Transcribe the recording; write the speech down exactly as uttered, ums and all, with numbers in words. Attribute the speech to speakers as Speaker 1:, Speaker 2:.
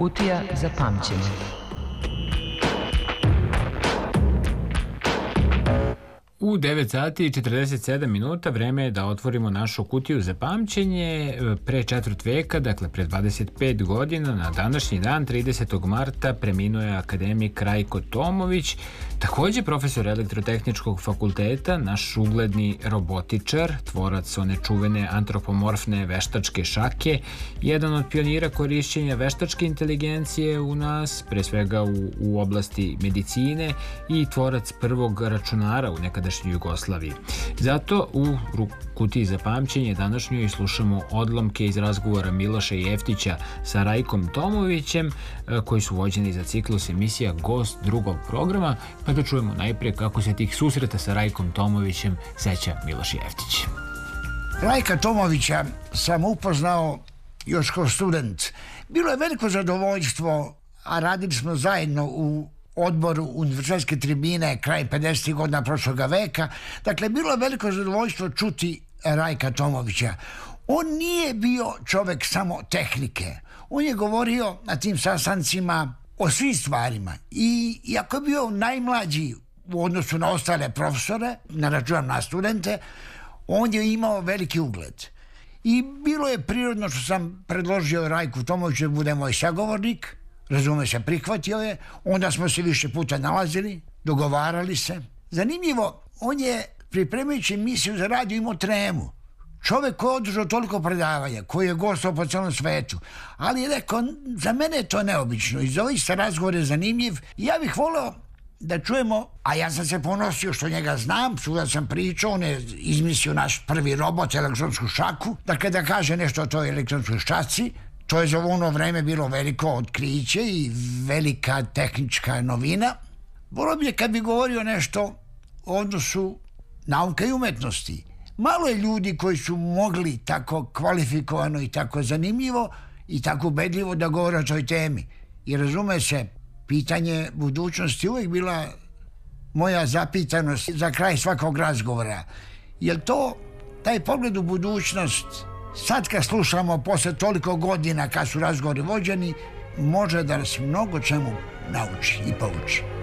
Speaker 1: Kutija za pamćenje.
Speaker 2: U devet sati i četrdeset sedam minuta vreme je da otvorimo našu kutiju za pamćenje. Pre četvrt veka, dakle pre dvadeset pet godina, na današnji dan, tridesetog marta, preminuo je akademik Rajko Tomović, takođe profesor elektrotehničkog fakulteta, naš ugledni robotičar, tvorac one čuvene antropomorfne veštačke šake, jedan od pionira korišćenja veštačke inteligencije u nas, pre svega u, u oblasti medicine, i tvorac prvog računara u nekadašnjoj Jugoslaviji. Zato u kutiji za pamćenje današnjoj slušamo odlomke iz razgovora Miloša Jeftića sa Rajkom Tomovićem, koji su vođeni za ciklus emisija Gost drugog programa, pa da čujemo najprije kako se tih susreta sa Rajkom Tomovićem seća Miloš Jeftić.
Speaker 3: Rajka Tomovića sam upoznao još kao student. Bilo je veliko zadovoljstvo, a radili smo zajedno u odboru univerzitetske tribine kraj pedesetih godina prošloga veka. Dakle, bilo je veliko zadovoljstvo čuti Rajka Tomovića. On nije bio čovek samo tehnike. On je govorio na tim sastancima o svim stvarima. I iako je bio najmlađi u odnosu na ostale profesore, naračunam na studente, on je imao veliki ugled. I bilo je prirodno što sam predložio Rajku Tomoviću da bude moj sagovornik. Razume se, prihvatio je. Onda smo se više puta nalazili, dogovarali se. Zanimljivo, on je pripremajući emisiju za radio imao tremu. Čovek koji je održao toliko predavanja, koji je gostao po celom svetu, ali je rekao, za mene je to neobično i za ovih se razgovor je zanimljiv. Ja bih voleo da čujemo, a ja sam se ponosio što njega znam, svuda sam pričao, on je izmislio naš prvi robot, elektronsku šaku, dakle da kaže nešto o toj elektronskoj šaci. To je za ono vreme bilo veliko otkriće i velika tehnička novina. Volio bi je kad bi govorio nešto o odnosu nauka i umetnosti. Malo je ljudi koji su mogli tako kvalifikovano i tako zanimljivo i tako ubedljivo da govore o toj temi. I razume se, pitanje budućnosti uvijek bila moja zapitanost za kraj svakog razgovora. Jel to, taj pogled u budućnost, sad kad slušamo posle toliko godina kad su razgovori vođeni, može da nas mnogo čemu nauči i pouči.